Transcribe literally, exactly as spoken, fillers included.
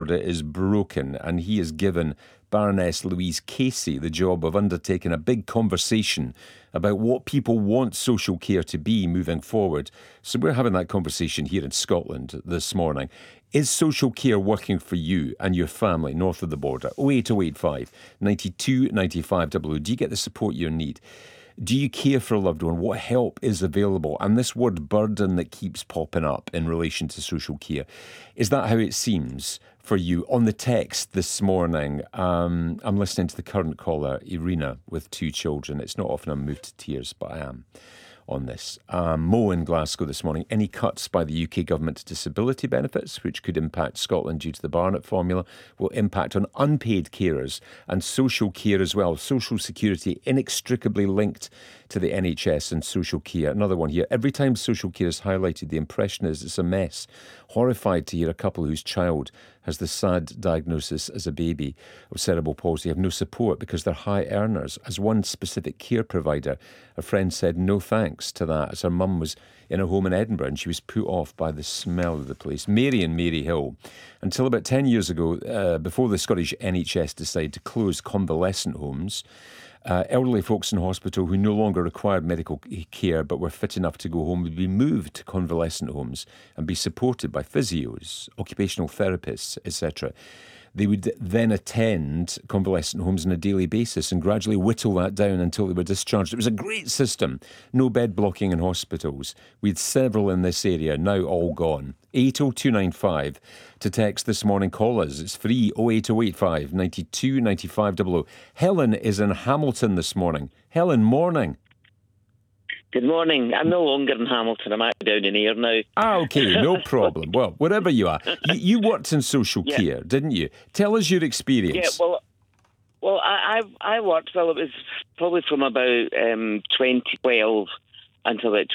board is broken, and he has given Baroness Louise Casey the job of undertaking a big conversation about what people want social care to be moving forward. So we're having that conversation here in Scotland this morning. Is social care working for you and your family north of the border? oh eight oh eight five, nine two nine five double oh. Do you get the support you need? Do you care for a loved one? What help is available? And this word burden that keeps popping up in relation to social care, is that how it seems for you? On the text this morning, um, I'm listening to the current caller, Irina, with two children. It's not often I'm moved to tears, but I am on this. Um, Mo in Glasgow this morning. Any cuts by the U K government to disability benefits, which could impact Scotland due to the Barnett formula, will impact on unpaid carers and social care as well. Social security inextricably linked to the N H S and social care. Another one here. Every time social care is highlighted, the impression is it's a mess. Horrified to hear a couple whose child has the sad diagnosis as a baby of cerebral palsy have no support because they're high earners. As one specific care provider, a friend said no thanks to that, as her mum was in a home in Edinburgh and she was put off by the smell of the place. Mary in Maryhill. Until about ten years ago, uh, before the Scottish N H S decided to close convalescent homes, Uh, elderly folks in hospital who no longer required medical care but were fit enough to go home would be moved to convalescent homes and be supported by physios, occupational therapists, et cetera. They would then attend convalescent homes on a daily basis and gradually whittle that down until they were discharged. It was a great system. No bed blocking in hospitals. We had several in this area, now all gone. eight oh two nine five to text this morning. Call us. It's free. oh eight oh eight five, nine two nine five double oh. Helen is in Hamilton this morning. Helen, morning. Good morning. I'm no longer in Hamilton. I'm actually down in Ayr now. Ah, okay, no problem. Well, wherever you are. You, you worked in social yeah. care, didn't you? Tell us your experience. Yeah, well, well, I I, I worked, well, it was probably from about um, twenty twelve until about